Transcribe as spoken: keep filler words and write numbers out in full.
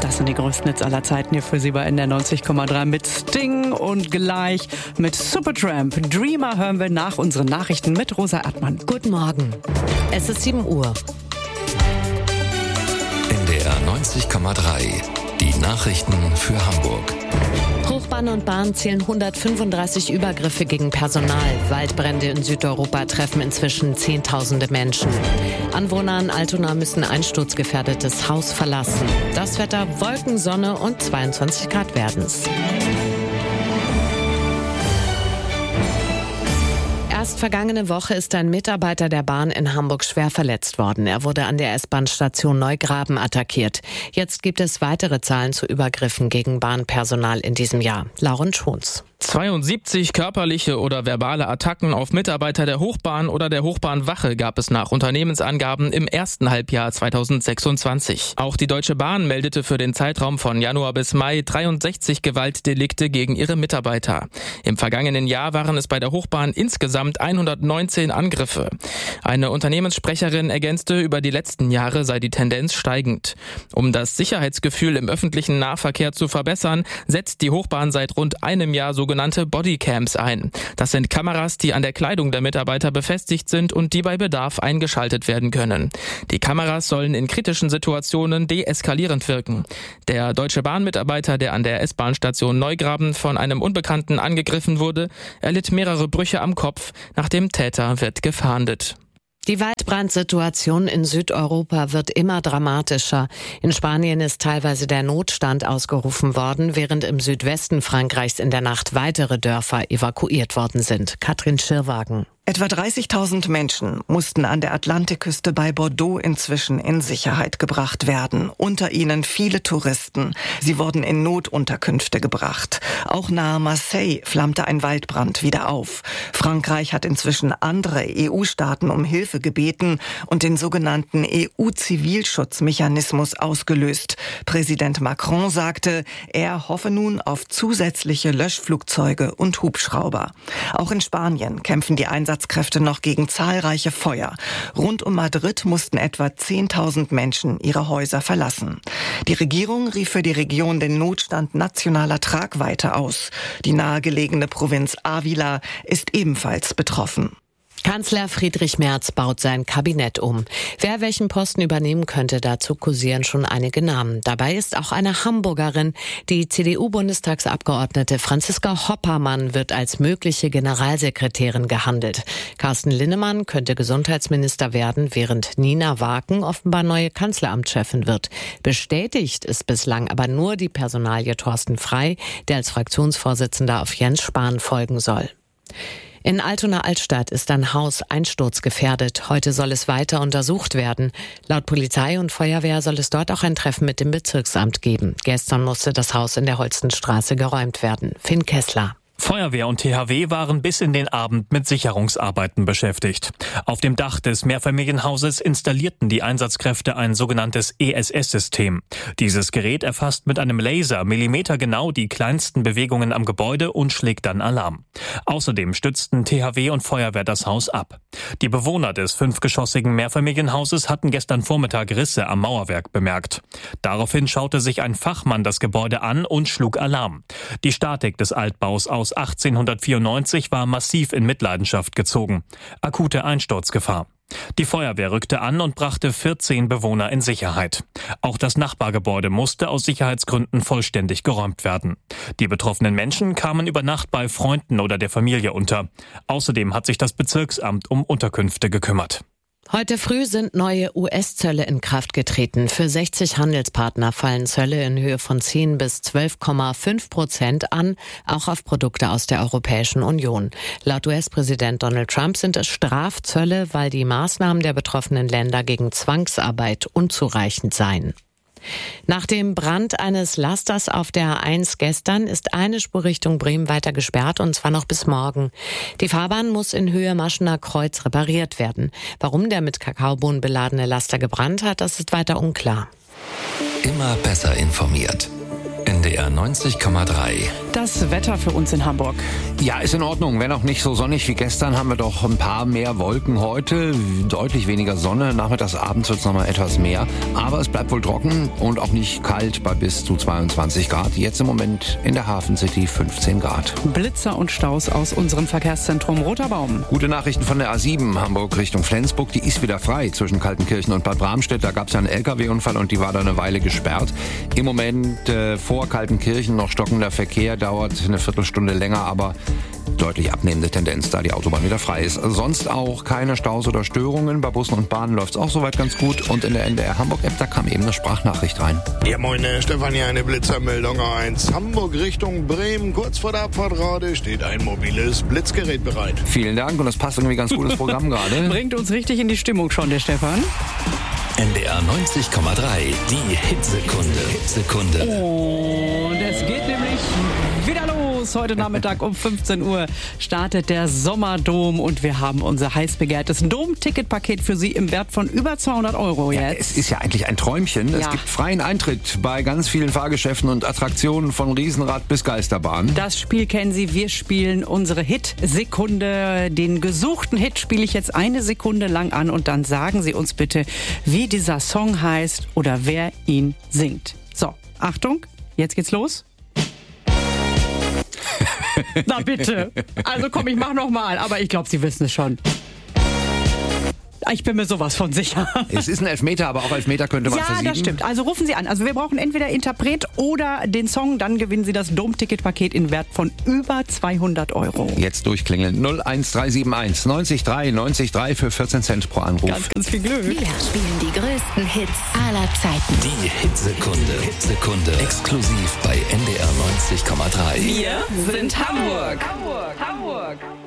Das sind die größten Hits aller Zeiten hier für Sie bei N D R neunzig Komma drei mit Sting und gleich mit Supertramp. Dreamer hören wir nach unseren Nachrichten mit Rosa Erdmann. Guten Morgen. Es ist sieben Uhr. N D R neunzig Komma drei. Die Nachrichten für Hamburg. Hochbahn und Bahn zählen hundertfünfunddreißig Übergriffe gegen Personal. Waldbrände in Südeuropa treffen inzwischen Zehntausende Menschen. Anwohner in Altona müssen einsturzgefährdetes Haus verlassen. Das Wetter: Wolken, Sonne und zweiundzwanzig Grad werden's. Erst vergangene Woche ist ein Mitarbeiter der Bahn in Hamburg schwer verletzt worden. Er wurde an der S-Bahn-Station Neugraben attackiert. Jetzt gibt es weitere Zahlen zu Übergriffen gegen Bahnpersonal in diesem Jahr. Lauren Schons. zweiundsiebzig körperliche oder verbale Attacken auf Mitarbeiter der Hochbahn oder der Hochbahnwache gab es nach Unternehmensangaben im ersten Halbjahr zweitausendsechsundzwanzig. Auch die Deutsche Bahn meldete für den Zeitraum von Januar bis Mai dreiundsechzig Gewaltdelikte gegen ihre Mitarbeiter. Im vergangenen Jahr waren es bei der Hochbahn insgesamt hundertneunzehn Angriffe. Eine Unternehmenssprecherin ergänzte, über die letzten Jahre sei die Tendenz steigend. Um das Sicherheitsgefühl im öffentlichen Nahverkehr zu verbessern, setzt die Hochbahn seit rund einem Jahr sogenannte Bodycams ein. Das sind Kameras, die an der Kleidung der Mitarbeiter befestigt sind und die bei Bedarf eingeschaltet werden können. Die Kameras sollen in kritischen Situationen deeskalierend wirken. Der Deutsche Bahn-Mitarbeiter, der an der S-Bahn-Station Neugraben von einem Unbekannten angegriffen wurde, erlitt mehrere Brüche am Kopf. Nach dem Täter wird gefahndet. Die Waldbrandsituation in Südeuropa wird immer dramatischer. In Spanien ist teilweise der Notstand ausgerufen worden, während im Südwesten Frankreichs in der Nacht weitere Dörfer evakuiert worden sind. Katrin Schirrwagen. Etwa dreißigtausend Menschen mussten an der Atlantikküste bei Bordeaux inzwischen in Sicherheit gebracht werden. Unter ihnen viele Touristen. Sie wurden in Notunterkünfte gebracht. Auch nahe Marseille flammte ein Waldbrand wieder auf. Frankreich hat inzwischen andere E U-Staaten um Hilfe gebeten und den sogenannten E U-Zivilschutzmechanismus ausgelöst. Präsident Macron sagte, er hoffe nun auf zusätzliche Löschflugzeuge und Hubschrauber. Auch in Spanien kämpfen die Einsatzkräfte noch gegen zahlreiche Feuer. Rund um Madrid mussten etwa zehntausend Menschen ihre Häuser verlassen. Die Regierung rief für die Region den Notstand nationaler Tragweite aus. Die nahegelegene Provinz Ávila ist ebenfalls betroffen. Kanzler Friedrich Merz baut sein Kabinett um. Wer welchen Posten übernehmen könnte, dazu kursieren schon einige Namen. Dabei ist auch eine Hamburgerin. Die C D U-Bundestagsabgeordnete Franziska Hoppermann wird als mögliche Generalsekretärin gehandelt. Carsten Linnemann könnte Gesundheitsminister werden, während Nina Waken offenbar neue Kanzleramtschefin wird. Bestätigt ist bislang aber nur die Personalie Thorsten Frey, der als Fraktionsvorsitzender auf Jens Spahn folgen soll. In Altona-Altstadt ist ein Haus einsturzgefährdet. Heute soll es weiter untersucht werden. Laut Polizei und Feuerwehr soll es dort auch ein Treffen mit dem Bezirksamt geben. Gestern musste das Haus in der Holstenstraße geräumt werden. Finn Kessler. Feuerwehr und T H W waren bis in den Abend mit Sicherungsarbeiten beschäftigt. Auf dem Dach des Mehrfamilienhauses installierten die Einsatzkräfte ein sogenanntes E S S-System. Dieses Gerät erfasst mit einem Laser millimetergenau die kleinsten Bewegungen am Gebäude und schlägt dann Alarm. Außerdem stützten T H W und Feuerwehr das Haus ab. Die Bewohner des fünfgeschossigen Mehrfamilienhauses hatten gestern Vormittag Risse am Mauerwerk bemerkt. Daraufhin schaute sich ein Fachmann das Gebäude an und schlug Alarm. Die Statik des Altbaus aus achtzehnhundertvierundneunzig war massiv in Mitleidenschaft gezogen. Akute Einsturzgefahr. Die Feuerwehr rückte an und brachte vierzehn Bewohner in Sicherheit. Auch das Nachbargebäude musste aus Sicherheitsgründen vollständig geräumt werden. Die betroffenen Menschen kamen über Nacht bei Freunden oder der Familie unter. Außerdem hat sich das Bezirksamt um Unterkünfte gekümmert. Heute früh sind neue U S-Zölle in Kraft getreten. Für sechzig Handelspartner fallen Zölle in Höhe von zehn bis zwölf Komma fünf Prozent an, auch auf Produkte aus der Europäischen Union. Laut U S-Präsident Donald Trump sind es Strafzölle, weil die Maßnahmen der betroffenen Länder gegen Zwangsarbeit unzureichend seien. Nach dem Brand eines Lasters auf der A eins gestern ist eine Spur Richtung Bremen weiter gesperrt, und zwar noch bis morgen. Die Fahrbahn muss in Höhe Maschener Kreuz repariert werden. Warum der mit Kakaobohnen beladene Laster gebrannt hat, das ist weiter unklar. Immer besser informiert. N D R neunzig Komma drei. Das Wetter für uns in Hamburg. Ja, ist in Ordnung. Wenn auch nicht so sonnig wie gestern, haben wir doch ein paar mehr Wolken heute. Deutlich weniger Sonne. Nachmittags, abends wird es nochmal etwas mehr. Aber es bleibt wohl trocken und auch nicht kalt bei bis zu zweiundzwanzig Grad. Jetzt im Moment in der Hafen City fünfzehn Grad. Blitzer und Staus aus unserem Verkehrszentrum Roter Baum. Gute Nachrichten von der A sieben Hamburg Richtung Flensburg. Die ist wieder frei zwischen Kaltenkirchen und Bad Bramstedt. Da gab es ja einen L K W-Unfall und die war da eine Weile gesperrt. Im Moment äh, vor Kaltenkirchen noch stockender Verkehr. Dauert eine Viertelstunde länger, aber deutlich abnehmende Tendenz, da die Autobahn wieder frei ist. Sonst auch keine Staus oder Störungen. Bei Bussen und Bahnen läuft es auch soweit ganz gut. Und in der N D R Hamburg-App, da kam eben eine Sprachnachricht rein. Ja moin, Stefan, hier eine Blitzermeldung eins. Hamburg Richtung Bremen, kurz vor der Abfahrtrade steht ein mobiles Blitzgerät bereit. Vielen Dank und das passt irgendwie ganz gutes Programm gerade. Bringt uns richtig in die Stimmung schon, der Stefan. N D R neunzig Komma drei, die Hitsekunde. Hitsekunde. Und es geht nämlich wieder los. Heute Nachmittag um fünfzehn Uhr startet der Sommerdom und wir haben unser heiß begehrtes Dom-Ticketpaket für Sie im Wert von über zweihundert Euro jetzt. Ja, es ist ja eigentlich ein Träumchen. Ja. Es gibt freien Eintritt bei ganz vielen Fahrgeschäften und Attraktionen von Riesenrad bis Geisterbahn. Das Spiel kennen Sie. Wir spielen unsere Hit-Sekunde. Den gesuchten Hit spiele ich jetzt eine Sekunde lang an und dann sagen Sie uns bitte, wie dieser Song heißt oder wer ihn singt. So, Achtung, jetzt geht's los. Na bitte. Also komm, ich mach noch mal, aber ich glaube, Sie wissen es schon. Ich bin mir sowas von sicher. Es ist ein Elfmeter, aber auch Elfmeter könnte man ja, versiegen. Ja, das stimmt. Also rufen Sie an. Also wir brauchen entweder Interpret oder den Song, dann gewinnen Sie das Dom-Ticket-Paket in Wert von über zweihundert Euro. Jetzt durchklingeln. null eins drei sieben eins neunzig drei neunzig drei für vierzehn Cent pro Anruf. Ganz, ganz viel Glück. Wir spielen die größten Hits aller Zeiten. Die Hitsekunde. Hitsekunde. Exklusiv bei N D R neunzig Komma drei. Wir sind Hamburg. Hamburg. Hamburg.